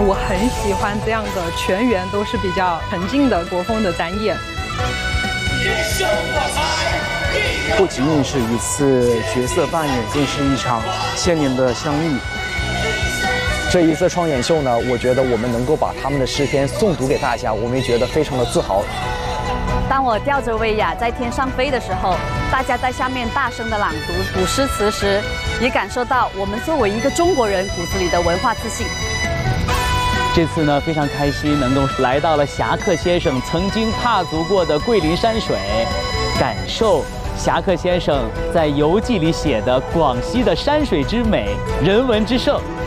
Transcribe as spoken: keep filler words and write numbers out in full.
我很喜欢这样的全员都是比较沉静的国风的展演。 不仅仅是一次角色扮演，更是一场千年的相遇。 这一次创演秀呢，我觉得我们能够把他们的诗篇诵读给大家，我们也觉得非常的自豪。 当我吊着威亚在天上飞的时候，大家在下面大声的朗读古诗词时，也感受到我们作为一个中国人骨子里的文化自信。 这次呢，非常开心能够来到了侠客先生曾经踏足过的桂林山水，感受侠客先生在游记里写的广西的山水之美、人文之盛。